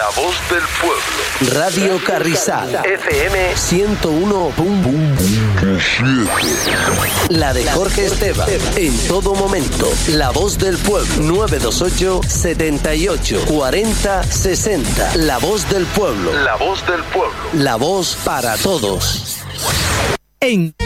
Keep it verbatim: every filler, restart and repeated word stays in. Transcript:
La voz del pueblo. Radio Carrizal. F M ciento uno punto siete. La de Jorge Esteban. En todo momento. La voz del pueblo. nueve dos ocho, setenta y ocho, cuarenta, sesenta. La voz del pueblo. La voz del pueblo. La voz para todos. En